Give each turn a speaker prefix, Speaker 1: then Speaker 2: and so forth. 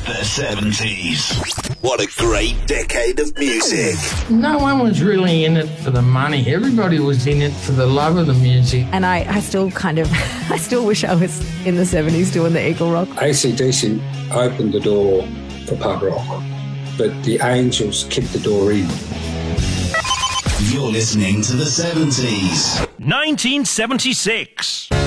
Speaker 1: The 70s. What a great decade of music.
Speaker 2: No one was really in it for the money. Everybody was in it for the love of the music.
Speaker 3: And I still I still wish I was in the 70s doing the Eagle Rock.
Speaker 4: AC/DC opened the door for pub rock, but the Angels kicked the door in.
Speaker 1: You're listening to the 70s.
Speaker 5: 1976.